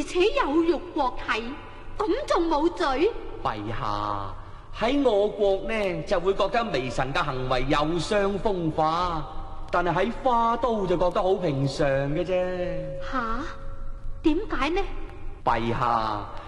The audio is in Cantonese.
且有辱國體，咁仲冇罪？ 陛下喺我國呢就會覺得微臣嘅行為有傷風化，但係喺花都就覺得好平常嘅啫。 吓？點解呢？ 陛下